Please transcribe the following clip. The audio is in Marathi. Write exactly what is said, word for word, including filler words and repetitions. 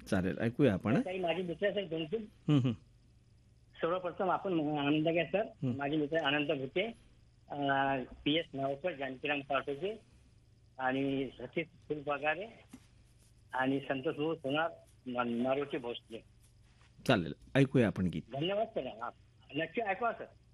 चालेल, ऐकूया आपण. काही माझे मित्र सर दोन तीन. हं, हं. सर्वप्रथम आपण आनंद घ्या सर. हं. माझे मित्र आनंद भुते, पी एस नावकर, जानकीराम पाटोचे आणि सतीश फुलपगारे आणि संतोष भाऊ सोनार नारोचे भोसले. चालेल, ऐकूया आपण गीत. धन्यवाद सर. हा, नक्की ऐकवा सर.